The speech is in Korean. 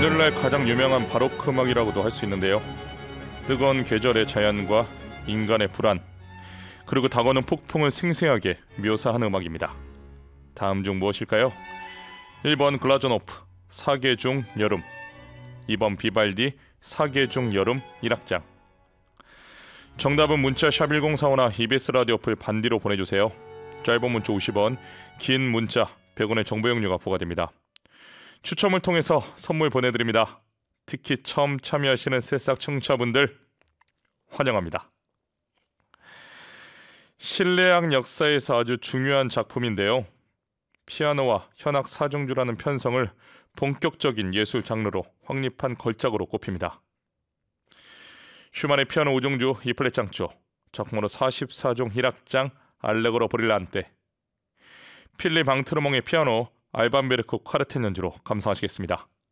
오늘날 가장 유명한 바로크 음악이라고도 할 수 있는데요. 뜨거운 계절의 자연과 인간의 불안, 그리고 다가오는 폭풍을 생생하게 묘사하는 음악입니다. 다음 중 무엇일까요? 1번 글라조노프 사계 중 여름, 2번 비발디 사계 중 여름 1악장. 정답은 문자 샵 1045나 EBS 라디오 어플 반디로 보내주세요. 짧은 문자 50원, 긴 문자 100원의 정보 용료가 부과됩니다. 추첨을 통해서 선물 보내드립니다. 특히 처음 참여하시는 새싹 청취자분들 환영합니다. 실내악 역사에서 아주 중요한 작품인데요. 피아노와 현악 사중주라는 편성을 본격적인 예술 장르로 확립한 걸작으로 꼽힙니다. 슈만의 피아노 5중주 E플랫 장조, 작품으로 44종 1악장 알레고로 브릴란테, 필립 앙트르몽의 피아노 알반 베르크 콰르텟 연주로 감상하시겠습니다.